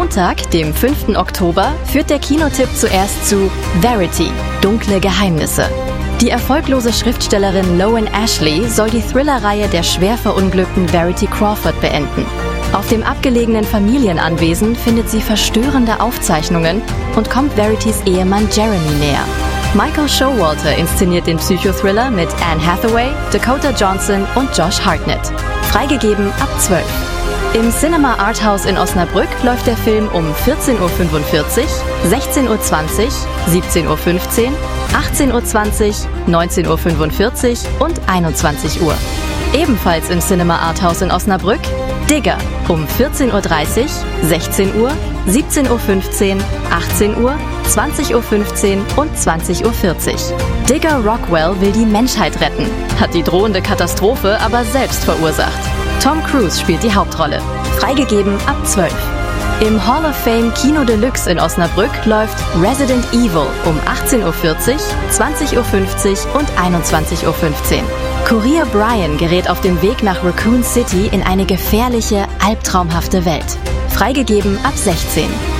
Montag, dem 5. Oktober, führt der Kinotipp zuerst zu Verity – Dunkle Geheimnisse. Die erfolglose Schriftstellerin Lowen Ashley soll die Thrillerreihe der schwer verunglückten Verity Crawford beenden. Auf dem abgelegenen Familienanwesen findet sie verstörende Aufzeichnungen und kommt Veritys Ehemann Jeremy näher. Michael Showalter inszeniert den Psychothriller mit Anne Hathaway, Dakota Johnson und Josh Hartnett. Freigegeben ab 12. Im Cinema Arthouse in Osnabrück läuft der Film um 14.45 Uhr, 16.20 Uhr, 17.15 Uhr, 18.20 Uhr, 19.45 Uhr und 21 Uhr. Ebenfalls im Cinema Arthouse in Osnabrück Digger um 14.30 Uhr, 16 Uhr, 17.15 Uhr, 18 Uhr, 20.15 Uhr und 20.40 Uhr. Digger Rockwell will die Menschheit retten, hat die drohende Katastrophe aber selbst verursacht. Tom Cruise spielt die Hauptrolle. Freigegeben ab 12. Im Hall of Fame Kino Deluxe in Osnabrück läuft Resident Evil um 18.40 Uhr, 20.50 Uhr und 21.15 Uhr. Kurier Brian gerät auf dem Weg nach Raccoon City in eine gefährliche, albtraumhafte Welt. Freigegeben ab 16.